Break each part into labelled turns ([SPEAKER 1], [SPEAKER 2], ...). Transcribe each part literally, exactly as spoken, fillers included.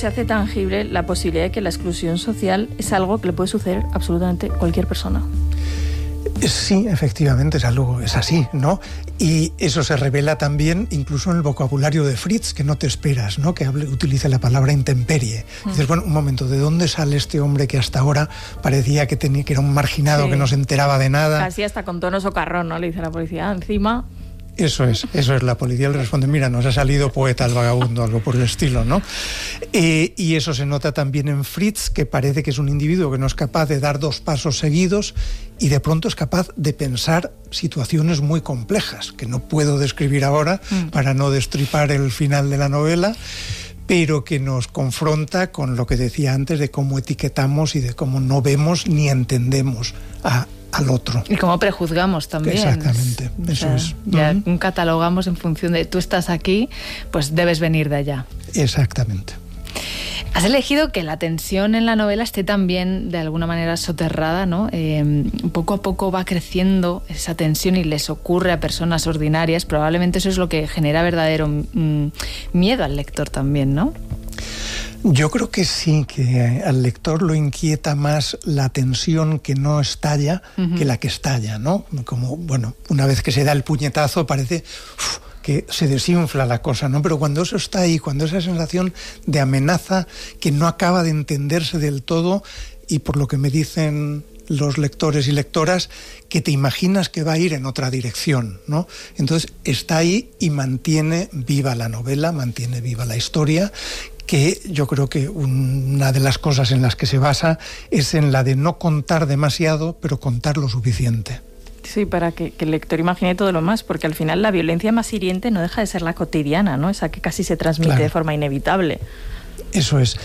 [SPEAKER 1] se hace tangible la posibilidad de que la exclusión social es algo que le puede suceder a absolutamente cualquier persona.
[SPEAKER 2] Sí, efectivamente, es algo, es así, ¿no? Y eso se revela también incluso en el vocabulario de Fritz, que no te esperas, ¿no? Que hable, utilice la palabra intemperie. Mm. Dices, bueno, un momento, ¿de dónde sale este hombre que hasta ahora parecía que tenía que era un marginado, sí, que no se enteraba de nada?
[SPEAKER 1] Casi hasta con tono socarrón, ¿no? Le dice la policía, encima...
[SPEAKER 2] Eso es, eso es. La policía le responde, mira, nos ha salido poeta el vagabundo, algo por el estilo, ¿no? Eh, y eso se nota también en Fritz, que parece que es un individuo que no es capaz de dar dos pasos seguidos y de pronto es capaz de pensar situaciones muy complejas, que no puedo describir ahora mm. para no destripar el final de la novela, pero que nos confronta con lo que decía antes de cómo etiquetamos y de cómo no vemos ni entendemos a al otro.
[SPEAKER 1] Y cómo prejuzgamos también.
[SPEAKER 2] Exactamente,
[SPEAKER 1] o
[SPEAKER 2] eso
[SPEAKER 1] sea,
[SPEAKER 2] es.
[SPEAKER 1] Ya
[SPEAKER 2] uh-huh.
[SPEAKER 1] catalogamos en función de tú estás aquí, pues debes venir de allá.
[SPEAKER 2] Exactamente.
[SPEAKER 1] Has elegido que la tensión en la novela esté también de alguna manera soterrada, ¿no? Eh, poco a poco va creciendo esa tensión y les ocurre a personas ordinarias. Probablemente eso es lo que genera verdadero mm, miedo al lector también, ¿no?
[SPEAKER 2] Yo creo que sí, que al lector lo inquieta más la tensión que no estalla uh-huh. que la que estalla, ¿no? Como, bueno, una vez que se da el puñetazo parece uf, que se desinfla la cosa, ¿no? Pero cuando eso está ahí, cuando esa sensación de amenaza que no acaba de entenderse del todo, y por lo que me dicen los lectores y lectoras, que te imaginas que va a ir en otra dirección, ¿no? Entonces está ahí y mantiene viva la novela, mantiene viva la historia, que yo creo que una de las cosas en las que se basa es en la de no contar demasiado, pero contar lo suficiente.
[SPEAKER 1] Sí, para que, que el lector imagine todo lo más, porque al final la violencia más hiriente no deja de ser la cotidiana, ¿no? Esa que casi se transmite claro. de forma inevitable.
[SPEAKER 2] Eso es.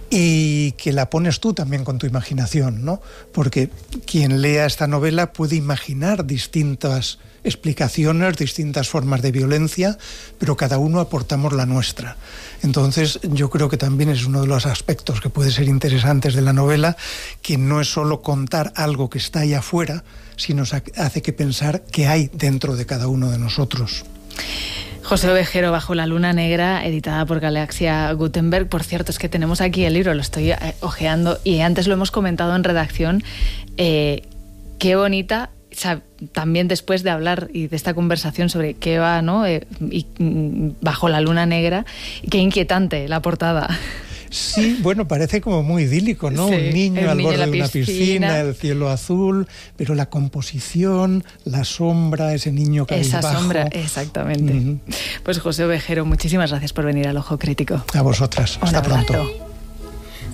[SPEAKER 2] Y que la pones tú también con tu imaginación, ¿no? Porque quien lea esta novela puede imaginar distintas explicaciones, distintas formas de violencia, pero cada uno aportamos la nuestra. Entonces yo creo que también es uno de los aspectos que puede ser interesantes de la novela, que no es solo contar algo que está ahí afuera, sino hace que pensar qué hay dentro de cada uno de nosotros.
[SPEAKER 1] José Ovejero, Bajo la luna negra, editada por Galaxia Gutenberg. Por cierto, es que tenemos aquí el libro, lo estoy eh, ojeando, y antes lo hemos comentado en redacción. Eh, qué bonita, o sea, también después de hablar y de esta conversación sobre qué va, ¿no? Eh, y, y, Bajo la luna negra, qué inquietante la portada.
[SPEAKER 2] Sí, bueno, parece como muy idílico, ¿no? Sí, un niño al borde de una piscina, el cielo azul, pero la composición, la sombra, ese niño cabizbajo.
[SPEAKER 1] Esa sombra, exactamente. Uh-huh. Pues José Ovejero, muchísimas gracias por venir al Ojo Crítico.
[SPEAKER 2] A vosotras, hasta pronto.